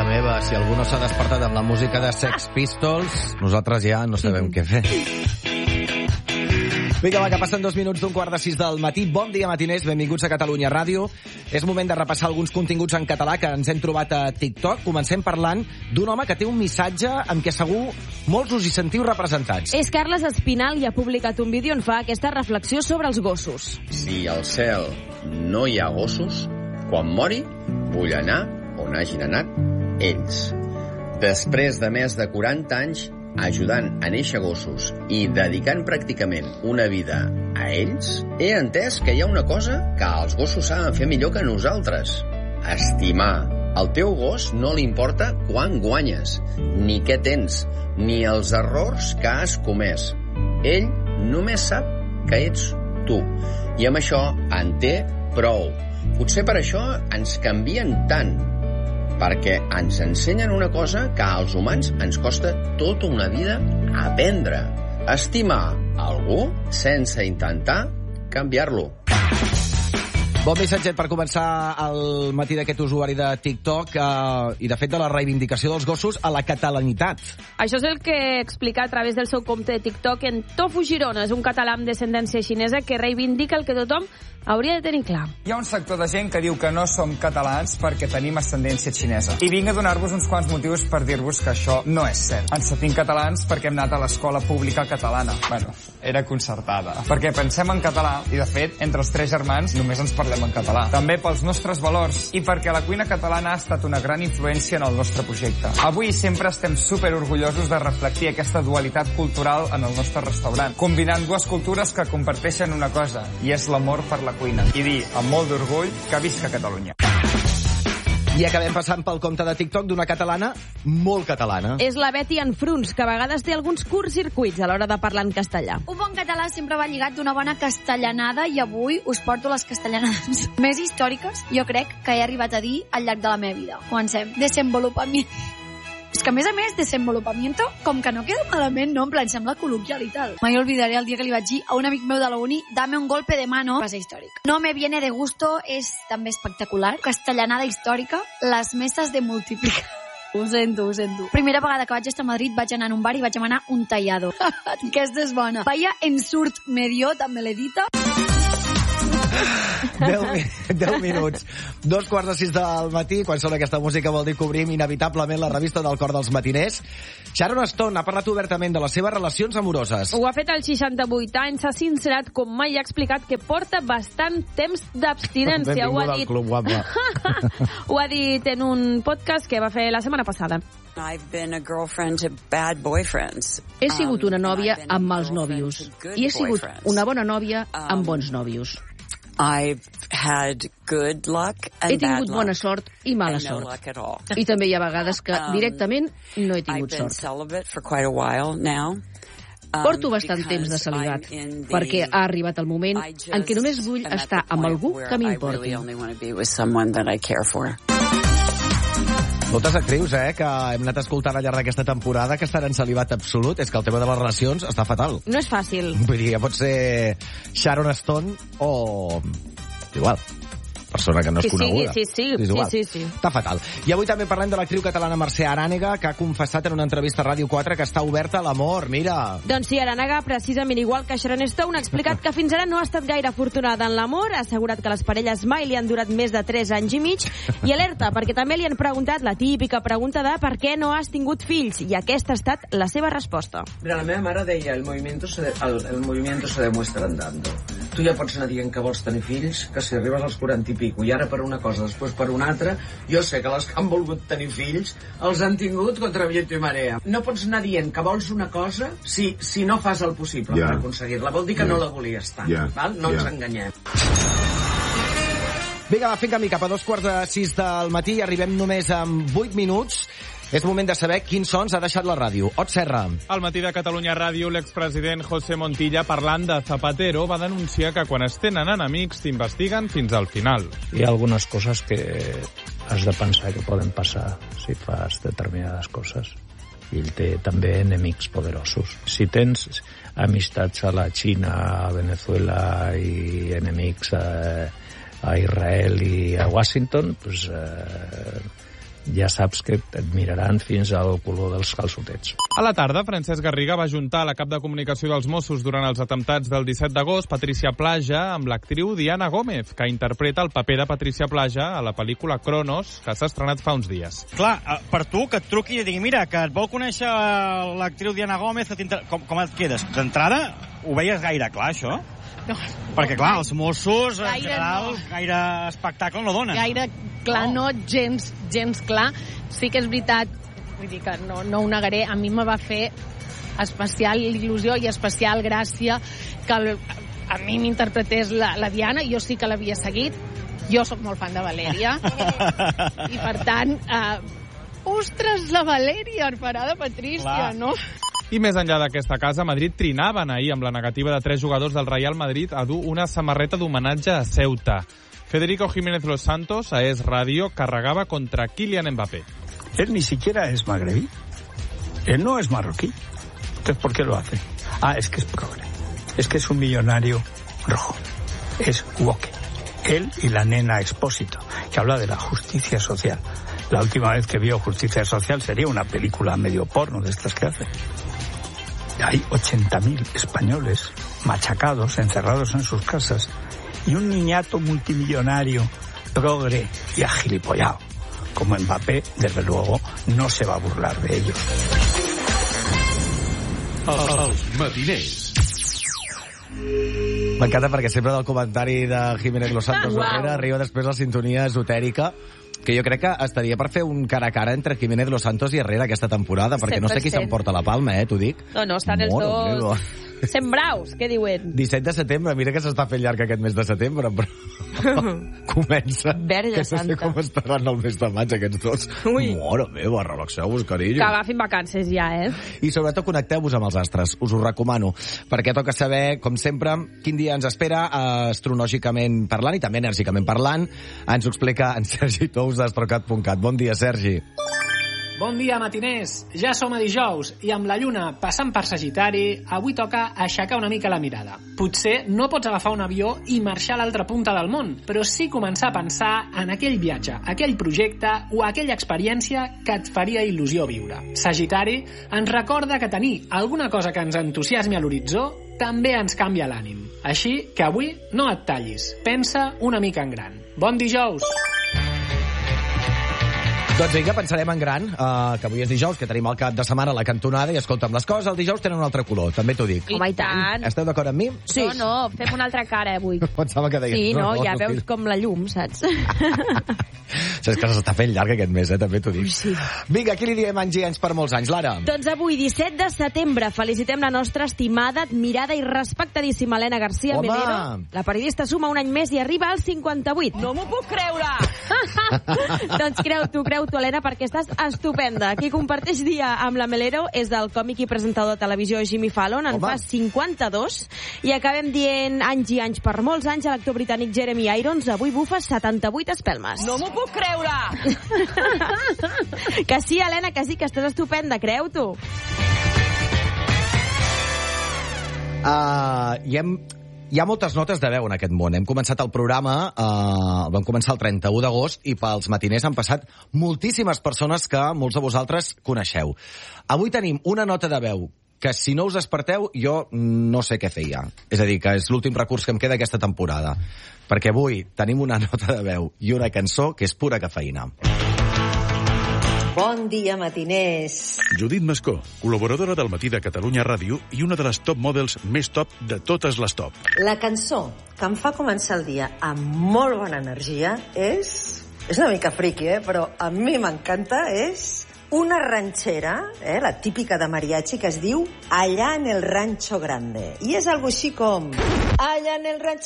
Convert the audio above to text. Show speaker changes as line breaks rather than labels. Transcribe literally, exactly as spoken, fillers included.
meva, si algú no s'ha despertat amb la música de Sex Pistols, nosaltres ja no sabem què fer. Vinga, va, que passen dos minuts d'un quart de sis del matí. Bon dia, matiners, benvinguts a Catalunya Ràdio. És moment de repassar alguns continguts en català que ens hem trobat a TikTok. Comencem parlant d'un home que té un missatge amb què segur molts us hi sentiu representats.
És Carles Espinal i ha publicat un vídeo on fa aquesta reflexió sobre els gossos.
Si al cel no hi ha gossos, quan mori vull anar on hagin anat ells. Després de més de quaranta anys ajudant a néixer gossos i dedicant pràcticament una vida a ells, he entès que hi ha una cosa que els gossos saben fer millor que nosaltres: estimar. Al teu gos no li importa quan guanyes, ni què tens, ni els errors que has comès. Ell només sap que ets tu, i amb això en té prou. Potser per això ens canvien tant, perquè ens ensenyen una cosa que als humans ens costa tota una vida aprendre: estimar algú sense intentar canviar-lo.
Bon missatget per començar el matí d'aquest usuari de TikTok eh, i, de fet, de la reivindicació dels gossos a la catalanitat.
Això és el que explica a través del seu compte de TikTok en Tofu Girona. És un català amb descendència xinesa que reivindica el que tothom hauria de tenir clar.
Hi ha un sector de gent que diu que no som catalans perquè tenim ascendència xinesa. I vinc a donar-vos uns quants motius per dir-vos que això no és cert. Ens sentim catalans perquè hem anat a l'escola pública catalana. Bueno, era concertada. Perquè pensem en català i, de fet, entre els tres germans només ens parlem en català. També pels nostres valors i perquè la cuina catalana ha estat una gran influència en el nostre projecte. Avui sempre estem super orgullosos de reflectir aquesta dualitat cultural en el nostre restaurant, combinant dues cultures que comparteixen una cosa, i és l'amor per la cuina, i dir amb molt d'orgull que visca Catalunya.
I acabem passant pel compte de TikTok d'una catalana molt catalana.
És la Betty Enfruns, que a vegades té alguns curtcircuits a l'hora de parlar en castellà.
Un bon català sempre va lligat d'una bona castellanada, i avui us porto les castellanades més històriques, jo crec, que he arribat a dir al llarg de la meva vida. Comencem. Desenvolupament. És que, a més a més, desenvolupamiento, com que no queda malament, no? En plan, sembla col·loquial i tal. Mai olvidaré el dia que li vaig dir a un amic meu de la uni: dame un golpe de mano. Va ser històric. No me viene de gusto és també espectacular. Castellanada històrica, les messes de multiplicar. Ho sento, ho sento. Primera vegada que vaig estar a Madrid vaig anar a un bar i vaig demanar un tallado. Aquesta és bona. Vaya ensurt medio, també l'he dita.
deu minuts. Dos quarts de sis del matí. Quan sona aquesta música vol dir que obrim inevitablement la revista del cor dels matiners. Sharon Stone ha parlat obertament de les seves relacions amoroses.
Ho ha fet als seixanta-vuit anys, s'ha sincerat com mai i ha explicat que porta bastant temps d'abstinència. Ho ha dit...
Club, guapa.
Ho ha dit en un podcast que va fer la setmana passada.
I've been a girlfriend to bad boyfriends.
He sigut una nòvia amb mals nòvios i he sigut una bona nòvia amb bons nòvios.
I've had good luck and
He tingut
bad
bona
luck
sort i mala
and no
sort.
luck at all.
I també hi ha vegades que directament no he tingut
I've been
sort.
celibate for quite a while now. Um,
Porto bastant temps de
because
celibat,
I'm in the-
perquè ha arribat el moment
I just
en què només vull
am at
estar
the
amb
point
algú
where
que
I
m'importi.
really only want to be with someone that I care for.
Moltes actrius, eh, que hem anat escoltant al llarg d'aquesta temporada que estan en celibat absolut. És que el tema de les relacions està fatal.
No és fàcil.
Vull dir, que pot ser Sharon Stone o... igual, persona que no és
Sí, sí,
coneguda.
sí, sí,
És igual.
sí, sí, sí.
Està fatal. I avui també parlem de l'actriu catalana Mercè Arànega, que ha confessat en una entrevista a Ràdio quatre que està oberta a l'amor, mira.
Doncs sí, Arànega, precisament igual que Sharon Stone, ha explicat que fins ara no ha estat gaire afortunada en l'amor, ha assegurat que les parelles mai li han durat més de tres anys i mig, i alerta, perquè també li han preguntat la típica pregunta de per què no has tingut fills, i aquesta ha estat la seva resposta.
Mira, la meva mare deia el movimiento se, de, el, el movimiento se demuestra andando. Tu ja pots anar dient que vols tenir fills, que si arribes als quaranta i pico, i ara per una cosa, després per una altra, jo sé que les que han volgut tenir fills els han tingut contra viento i marea. No pots anar dient que vols una cosa si, si no fas el possible yeah. per aconseguir-la. Vol dir que yeah. no la volies tant, yeah. val? No yeah. ens enganyem.
Vinga, va, fent camí cap a dos quarts de sis del matí i arribem només amb vuit minuts. És moment de saber quins sons ha deixat la ràdio. Ot Serra.
Al matí de Catalunya Ràdio, l'expresident José Montilla, parlant de Zapatero, va denunciar que quan es tenen enemics t'investiguen fins al final.
Hi ha algunes coses que has de pensar que poden passar si fas determinades coses. I ell té també enemics poderosos. Si tens amistats a la Xina, a Venezuela i enemics a, a Israel i a Washington, pues, eh, ja saps que et miraran fins al color dels calçotets.
A la tarda, Francesc Garriga va juntar la cap de comunicació dels Mossos durant els atemptats del disset d'agost, Patricia Plaja, amb l'actriu Diana Gómez, que interpreta el paper de Patricia Plaja a la pel·lícula Cronos, que s'ha estrenat fa uns dies.
Clar, per tu, que et truqui i et digui, mira, que et vol conèixer l'actriu Diana Gómez, com, com et quedes? D'entrada, ho veies gaire clar, això?
No.
Perquè, clar, els Mossos,
gaire
en general,
no.
gaire espectacle no donen.
Gaire clar, no, no gens, gens clar. Sí que és veritat, vull dir que no, no ho negaré, a mi me va fer especial il·lusió i especial gràcia que el, a mi m'interpretés la, la Diana. Jo sí que l'havia seguit. Jo sóc molt fan de Valèria. I, per tant, eh, ostres, la Valèria, farà de Patrícia, no?
I més enllà d'aquesta casa, Madrid trinaven ahir amb la negativa de tres jugadors del Real Madrid a dur una samarreta d'homenatge a Ceuta. Federico Jiménez Los Santos, a Es Radio, carregaba contra Kylian Mbappé.
Él ni siquiera es magrebí. Él no es marroquí. Entonces, ¿por qué lo hace? Ah, es que es progre. Es que es un millonario rojo. Es woke. Él y la nena Expósito, que habla de la justicia social. La última vez que vio Justicia Social sería una película medio porno de estas que hace. Hay ochenta mil españoles machacados, encerrados en sus casas, y un niñato multimillonario, progre y agilipollado, como Mbappé, desde luego, no se va a burlar de ellos.
Els matiners.
M'encanta perquè sempre del comentari de Jiménez Los Santos
Wow.
Herrera arriba després la sintonia esotèrica, que jo crec que estaria per fer un cara a cara entre Jiménez Los Santos i Herrera aquesta temporada, perquè no sé qui s'emporta la palma, eh, t'ho dic.
No, no, estan els
Moro
dos...
meva.
Sent braus, què diuen?
disset de setembre, mira que s'està fent llarg aquest mes de setembre, però comença.
Verge
que no sé
santa.
com estaran el mes de maig aquests dos.
Ui.
Mora meva, relaxeu-vos, carinyo.
Que agafin vacances ja, eh?
I sobretot connecteu-vos amb els astres, us ho recomano, perquè toca saber, com sempre, quin dia ens espera astronògicament parlant i també enèrgicament parlant. Ens ho explica en Sergi Tous d'astrocat punt cat. Bon dia, Sergi.
Bon dia, matiners. Ja som a dijous i amb la lluna passant per Sagitari, avui toca aixecar una mica la mirada. Potser no pots agafar un avió i marxar a l'altra punta del món, però sí començar a pensar en aquell viatge, aquell projecte o aquella experiència que et faria il·lusió viure. Sagitari ens recorda que tenir alguna cosa que ens entusiasmi a l'horitzó també ens canvia l'ànim. Així que avui no et tallis, pensa una mica en gran. Bon dijous!
Doncs vinga, pensarem en gran, uh, que avui és dijous, que tenim el cap de setmana a la cantonada, i escolta'm, les coses el dijous tenen un altre color, també t'ho dic.
Home, i tant.
Esteu d'acord amb mi?
Sí. No, no, fem una altra cara avui.
Pensava que deies...
Sí, no, ja
no,
veus com la llum, saps?
Saps que s'està fent llarg aquest mes, eh? També t'ho dic.
Sí.
Vinga, aquí li diem anys i anys per molts anys, Lara.
Doncs avui, disset de setembre, felicitem la nostra estimada, admirada i respectadíssima Helena García
Home.
Melero. La periodista suma un any més i arriba als cinquanta-vuit. No m'ho puc creure! Doncs creu-t'ho, creu-t'ho, Helena, perquè estàs estupenda. Qui comparteix dia amb la Melero és el còmic i presentador de televisió Jimmy Fallon, en
Home.
fa cinquanta-dos, i acabem dient anys i anys per molts anys a l'actor britànic Jeremy Irons, avui bufa setanta-vuit espelmes. No m'ho puc creure! Que sí, Helena, que sí, que estàs estupenda, creu-t'ho.
Uh, hi hem... Hi ha moltes notes de veu en aquest món. Hem començat el programa, eh, vam començar el trenta-u d'agost, i pels matiners han passat moltíssimes persones que molts de vosaltres coneixeu. Avui tenim una nota de veu que, si no us desperteu, jo no sé què fer ja. És a dir, que és l'últim recurs que em queda aquesta temporada. Perquè avui tenim una nota de veu i una cançó que és pura cafeïna.
Bon dia, matiners.
Judit Mascó, col·laboradora del Matí de Catalunya Ràdio i una de les top models més top de totes les top.
La cançó que em fa començar el dia amb molt bona energia és... És una mica friqui, eh? Però a mi m'encanta, és una ranchera, eh? La típica de mariachi, que es diu Allá en el Rancho Grande. I és algo així com... Allá en el Rancho